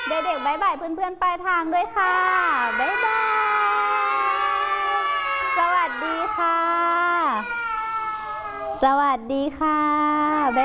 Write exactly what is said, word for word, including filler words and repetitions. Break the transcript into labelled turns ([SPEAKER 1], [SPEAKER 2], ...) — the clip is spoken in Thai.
[SPEAKER 1] เด็กๆบ๊ายบายเพื่อนๆปลายทางด้วยค่ะบ๊ายบายสวัสดีค่ะสวัสดีค่ะ